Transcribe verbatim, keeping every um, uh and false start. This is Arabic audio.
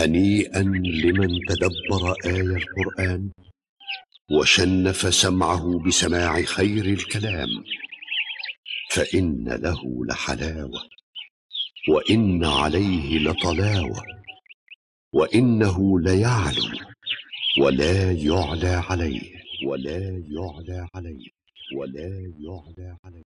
هنيئا لمن تدبر آي القرآن وشنف سمعه بسماع خير الكلام، فإن له لحلاوة وإن عليه لطلاوة، وإنه ليعلو ولا يعلى عليه ولا يعلى عليه ولا يعلى عليه.